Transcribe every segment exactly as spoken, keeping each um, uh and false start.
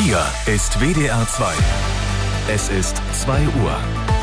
Hier ist W D R zwei. Es ist zwei Uhr.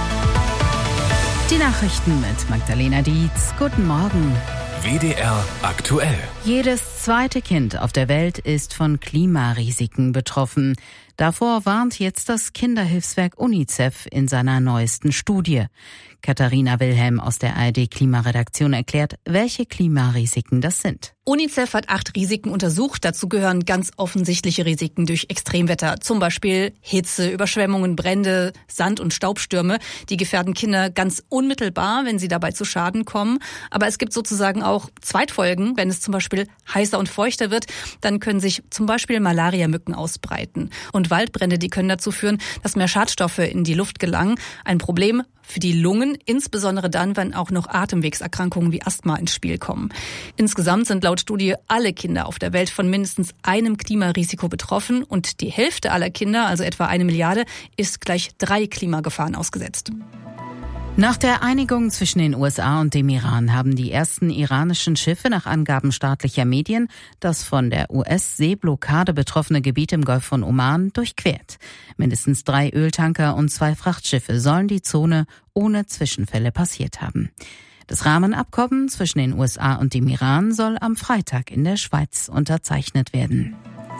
Die Nachrichten mit Magdalena Dietz. Guten Morgen. W D R aktuell. Jedes zweite Kind auf der Welt ist von Klimarisiken betroffen. Davor warnt jetzt das Kinderhilfswerk UNICEF in seiner neuesten Studie. Katharina Wilhelm aus der A R D-Klimaredaktion erklärt, welche Klimarisiken das sind. UNICEF hat acht Risiken untersucht. Dazu gehören ganz offensichtliche Risiken durch Extremwetter. Zum Beispiel Hitze, Überschwemmungen, Brände, Sand- und Staubstürme. Die gefährden Kinder ganz unmittelbar, wenn sie dabei zu Schaden kommen. Aber es gibt sozusagen auch Zweitfolgen. Wenn es zum Beispiel heißer und feuchter wird, dann können sich zum Beispiel Malariamücken ausbreiten. Und Waldbrände, die können dazu führen, dass mehr Schadstoffe in die Luft gelangen. Ein Problem für die Lungen, insbesondere dann, wenn auch noch Atemwegserkrankungen wie Asthma ins Spiel kommen. Insgesamt sind laut Studie alle Kinder auf der Welt von mindestens einem Klimarisiko betroffen und die Hälfte aller Kinder, also etwa eine Milliarde, ist gleich drei Klimagefahren ausgesetzt. Nach der Einigung zwischen den U S A und dem Iran haben die ersten iranischen Schiffe nach Angaben staatlicher Medien das von der U S-Seeblockade betroffene Gebiet im Golf von Oman durchquert. Mindestens drei Öltanker und zwei Frachtschiffe sollen die Zone ohne Zwischenfälle passiert haben. Das Rahmenabkommen zwischen den U S A und dem Iran soll am Freitag in der Schweiz unterzeichnet werden.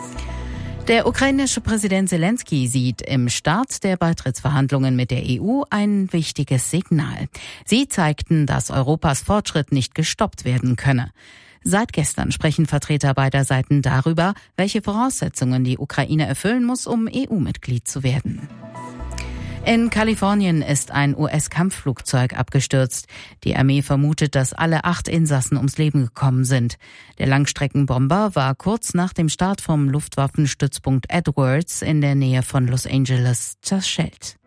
Der ukrainische Präsident Zelensky sieht im Start der Beitrittsverhandlungen mit der E U ein wichtiges Signal. Sie zeigten, dass Europas Fortschritt nicht gestoppt werden könne. Seit gestern sprechen Vertreter beider Seiten darüber, welche Voraussetzungen die Ukraine erfüllen muss, um E U-Mitglied zu werden. In Kalifornien ist ein U S-Kampfflugzeug abgestürzt. Die Armee vermutet, dass alle acht Insassen ums Leben gekommen sind. Der Langstreckenbomber war kurz nach dem Start vom Luftwaffenstützpunkt Edwards in der Nähe von Los Angeles zerschellt.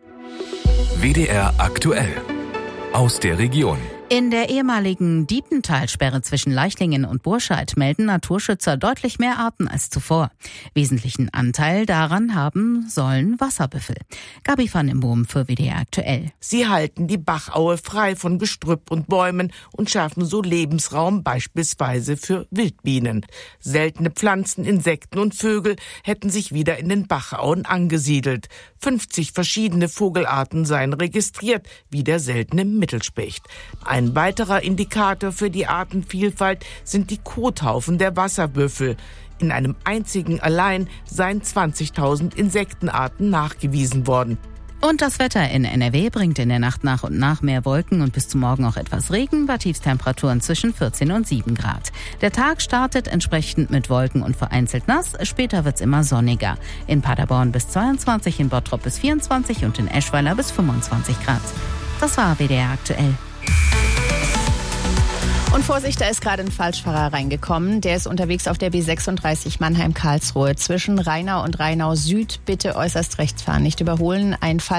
W D R aktuell. Aus der Region. In der ehemaligen Diepentalsperre zwischen Leichlingen und Burscheid melden Naturschützer deutlich mehr Arten als zuvor. Wesentlichen Anteil daran haben sollen Wasserbüffel. Gabi van den Boom für W D R aktuell. Sie halten die Bachaue frei von Gestrüpp und Bäumen und schaffen so Lebensraum beispielsweise für Wildbienen. Seltene Pflanzen, Insekten und Vögel hätten sich wieder in den Bachauen angesiedelt. fünfzig verschiedene Vogelarten seien registriert, wie der seltene Mittelspecht. Ein weiterer Indikator für die Artenvielfalt sind die Kothaufen der Wasserbüffel. In einem einzigen allein seien zwanzigtausend Insektenarten nachgewiesen worden. Und das Wetter in N R W bringt in der Nacht nach und nach mehr Wolken und bis zum Morgen auch etwas Regen bei Tiefstemperaturen zwischen vierzehn und sieben Grad. Der Tag startet entsprechend mit Wolken und vereinzelt nass, später wird's immer sonniger. In Paderborn bis zweiundzwanzig, in Bottrop bis vierundzwanzig und in Eschweiler bis fünfundzwanzig Grad. Das war W D R aktuell. Und Vorsicht, da ist gerade ein Falschfahrer reingekommen. Der ist unterwegs auf der B sechsunddreißig Mannheim-Karlsruhe. Zwischen Rheinau und Rheinau Süd bitte äußerst rechts fahren, nicht überholen. Ein Fall